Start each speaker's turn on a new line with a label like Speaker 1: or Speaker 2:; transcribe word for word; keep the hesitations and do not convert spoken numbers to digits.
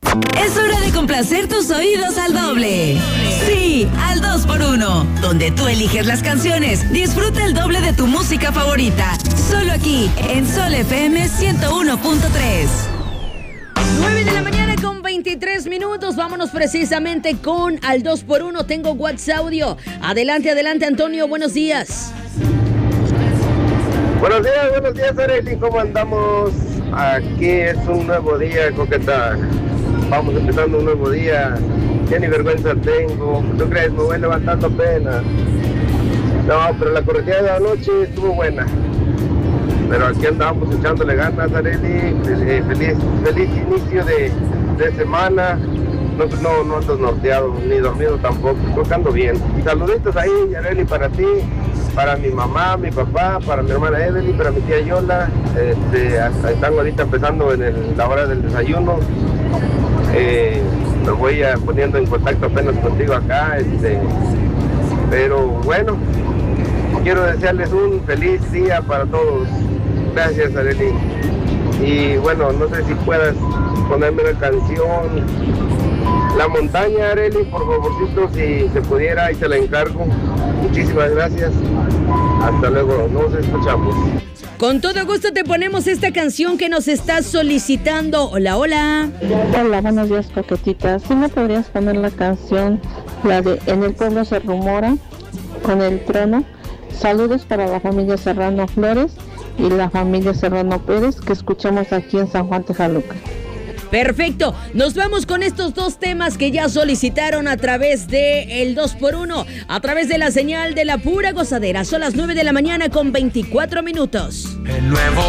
Speaker 1: Es hora de complacer tus oídos al doble. Sí, al dos por uno, donde tú eliges las canciones. Disfruta el doble de tu música favorita. Solo aquí, en Sol F M ciento uno punto tres.
Speaker 2: nueve de la mañana con veintitrés minutos. Vámonos precisamente con al dos por uno. Tengo WhatsApp audio. Adelante, adelante, Antonio. Buenos días.
Speaker 3: Buenos días, buenos días, Arely. ¿Cómo andamos? Aquí es un nuevo día, coqueta. Vamos empezando un nuevo día. Ya ni vergüenza tengo. ¿Tú crees? Me voy levantando apenas. No, pero la corrida de la noche estuvo buena. Pero aquí andamos echándole ganas, Arely. Eh, feliz, feliz inicio de, de semana. No, no, no ando norteado, ni dormido tampoco. Tocando bien. Saluditos ahí, Arely, para ti, para mi mamá, mi papá, para mi hermana Evelyn, para mi tía Yola. Este, hasta están ahorita empezando en el, la hora del desayuno. Eh, me voy a, poniendo en contacto apenas contigo acá. Este, pero bueno, quiero desearles un feliz día para todos. Gracias, Arely. Y bueno, no sé si puedas ponerme una canción. La montaña, Arely, por favorcito, si se pudiera, ahí te la encargo. Muchísimas gracias. Hasta luego, nos escuchamos.
Speaker 2: Con todo gusto te ponemos esta canción que nos estás solicitando. Hola, hola.
Speaker 4: Hola, buenos días, coquetitas. ¿Sí me podrías poner la canción, la de En el pueblo se rumora, con el trono? Saludos para la familia Serrano Flores y la familia Serrano Pérez, que escuchamos aquí en San Juan Tejaluca.
Speaker 2: Perfecto, nos vamos con estos dos temas que ya solicitaron a través de el dos por uno, a través de la señal de la pura gozadera. Son las nueve de la mañana con veinticuatro minutos.
Speaker 5: El nuevo